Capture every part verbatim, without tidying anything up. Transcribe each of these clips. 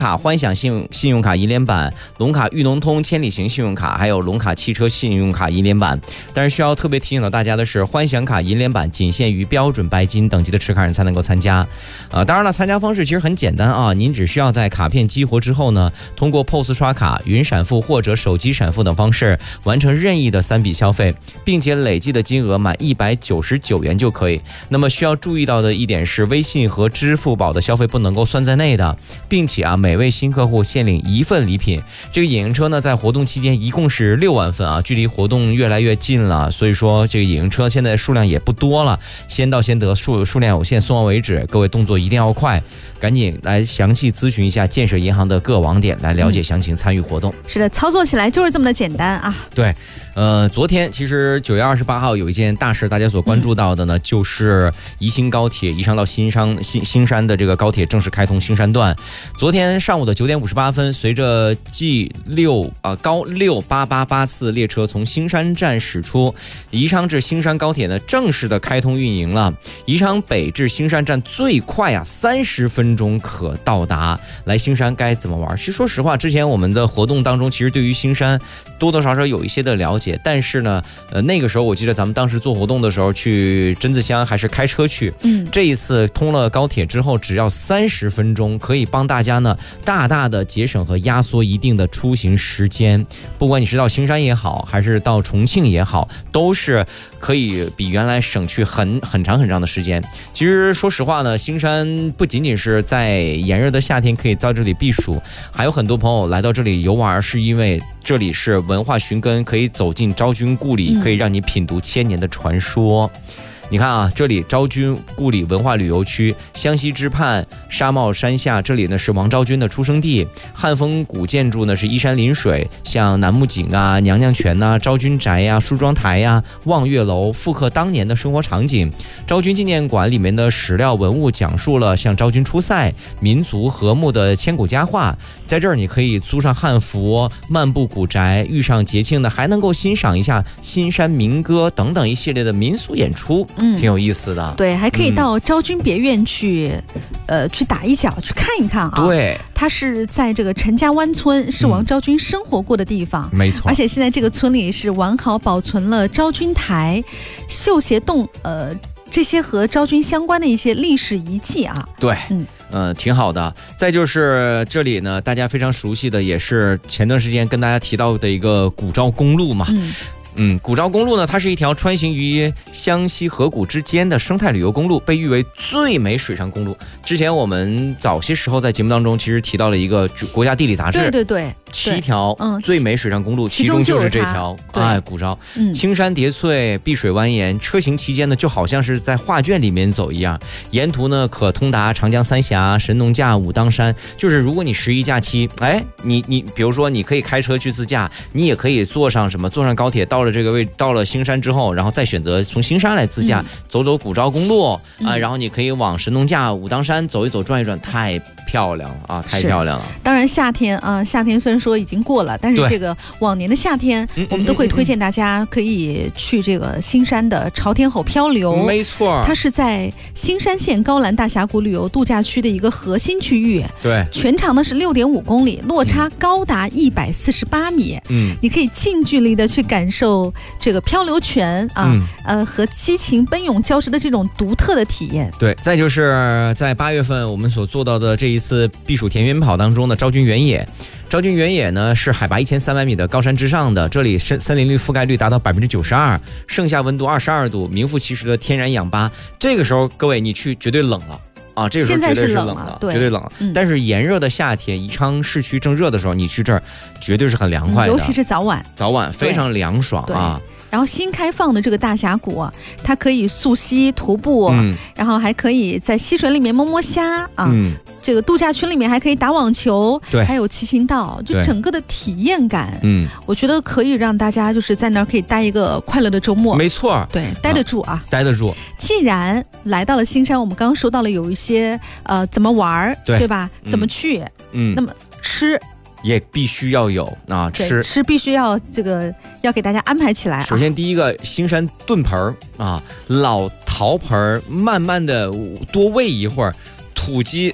卡欢享信用信用卡银联版、龙卡裕农通千里行信用卡，还有龙卡汽车信用卡银联版。但是需要特别提醒到大家的是，欢享卡银联版仅限于标准白金等级的持卡人才能够参加。呃，当然了，参加方式其实很简单啊，您只需要在卡片激活之后呢，通过 P O S 刷卡、云闪付或者手机闪付等方式完成任意的三笔消费，并且累计的金额满一百九十九元就可以。那么需要注意到的一点是，微信和支付宝的消费不能够算在内的，并且啊，每每位新客户限领一份礼品。这个野营车呢，在活动期间一共是六万份啊，距离活动越来越近了，所以说这个野营车现在数量也不多了，先到先得，数数量有限，送完为止。各位动作一定要快，赶紧来详细咨询一下建设银行的各网点，来了解详情，参与活动。 嗯、是的，操作起来就是这么的简单啊。 对。呃，昨天其实九月二十八号有一件大事，大家所关注到的呢，嗯、就是宜兴高铁宜昌到新山新新山的这个高铁正式开通新山段。昨天上午的九点五十八分，随着 G 六呃高六八八八次列车从新山站驶出，宜昌至新山高铁呢正式的开通运营了。宜昌北至新山站最快啊三十分钟可到达。来新山该怎么玩？其实说实话，之前我们的活动当中，其实对于新山多多少少有一些的了解。但是呢，呃，那个时候我记得咱们当时做活动的时候，去榛子乡还是开车去。嗯，这一次通了高铁之后，只要三十分钟，可以帮大家呢大大的节省和压缩一定的出行时间。不管你是到新山也好，还是到重庆也好，都是可以比原来省去很很长很长的时间。其实说实话呢，新山不仅仅是在炎热的夏天可以到这里避暑，还有很多朋友来到这里游玩，是因为这里是文化寻根，可以走进昭君故里，可以让你品读千年的传说。你看啊，这里昭君故里文化旅游区，湘西之畔沙帽山下，这里呢是王昭君的出生地。汉风古建筑呢是依山临水，像楠木井啊、娘娘泉呐、啊、昭君宅呀、啊、梳妆台呀、啊、望月楼，复刻当年的生活场景。昭君纪念馆里面的史料文物讲述了像昭君出塞、民族和睦的千古佳话。在这儿你可以租上汉服，漫步古宅，遇上节庆呢还能够欣赏一下新山民歌等等一系列的民俗演出。嗯，挺有意思的。 对，还可以到昭君别院去，嗯、呃，去打一脚，去看一看啊。 对， 它是在这个陈家湾村，是王昭君生活过的地方。 嗯、没错。 而且现在这个村里是完好保存了昭君台、绣鞋洞，呃，这些和昭君相关的一些历史遗迹啊。 对，嗯。呃，挺好的。再就是这里呢，大家非常熟悉的，也是前段时间跟大家提到的一个古昭公路嘛。嗯。嗯，古昭公路呢，它是一条穿行于湘西河谷之间的生态旅游公路，被誉为最美水上公路。之前我们早些时候在节目当中其实提到了一个国家地理杂志， 对对对， 七条最美水上公路，嗯、其中就是这条，哎，古昭，嗯、青山叠翠，碧水蜿蜒，车行期间呢，就好像是在画卷里面走一样。沿途呢，可通达长江三峡、神农架、武当山。就是如果你十一假期，哎，你你比如说你可以开车去自驾，你也可以坐上什么，坐上高铁到。到了这个位，到了新山之后，然后再选择从新山来自驾，嗯、走走古昭公路、嗯、啊，然后你可以往神农架、武当山走一走、转一转，太漂亮了啊，太漂亮了。 当然夏天啊，夏天虽然说已经过了，但是这个往年的夏天，我们都会推荐大家可以去这个新山的朝天吼漂流。 没错， 它是在新山县高兰大峡谷旅游度假区的一个核心区域。 对， 全长呢是六点五公里，落差高达一百四十八米。嗯，你可以近距离的去感受这个漂流泉啊，嗯、呃和激情奔涌交织的这种独特的体验。 对，再就是在八月份我们所做到的这一次避暑田园跑当中的昭君原野。昭君原野呢是海拔一千三百米的高山之上的，这里森森林绿覆盖率达到百分之九十二，盛夏温度二十二度，名副其实的天然氧吧。这个时候各位你去绝对冷了。啊，这个时候绝对是冷了，绝对冷了。嗯、但是炎热的夏天，宜昌市区正热的时候，你去这儿绝对是很凉快的， 尤其是早晚， 早晚非常凉爽啊。 然后新开放的这个大峡谷啊，它可以溯溪徒步，嗯、然后还可以在溪水里面摸摸虾啊。嗯、这个度假区里面还可以打网球，对，还有骑行道，就整个的体验感，嗯，我觉得可以让大家就是在那儿可以待一个快乐的周末。 没错， 对，待得住啊，啊待得住。 既然来到了新山，我们刚刚说到了有一些呃怎么玩，对对吧？怎么去？嗯，那么吃。 也必须要有啊，吃吃必须要这个要给大家安排起来、啊。 首先第一个新山炖盆啊，老陶盆慢慢的多煨一会儿，土鸡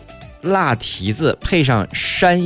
辣蹄子配上山